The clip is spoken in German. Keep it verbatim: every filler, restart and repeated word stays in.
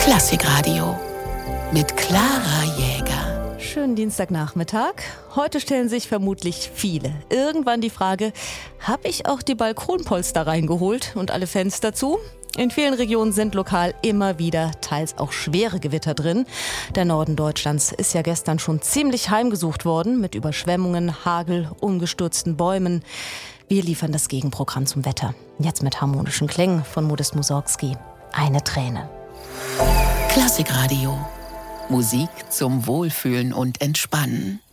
Klassikradio mit Clara Jäger. Schönen Dienstagnachmittag. Heute stellen sich vermutlich viele irgendwann die Frage, habe ich auch die Balkonpolster reingeholt und alle Fenster zu? In vielen Regionen sind lokal immer wieder teils auch schwere Gewitter drin. Der Norden Deutschlands ist ja gestern schon ziemlich heimgesucht worden mit Überschwemmungen, Hagel, umgestürzten Bäumen. Wir liefern das Gegenprogramm zum Wetter. Jetzt mit harmonischen Klängen von Modest Mussorgsky. Eine Träne. Klassikradio. Musik zum Wohlfühlen und Entspannen.